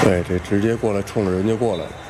对，这直接过来冲着人就过来了。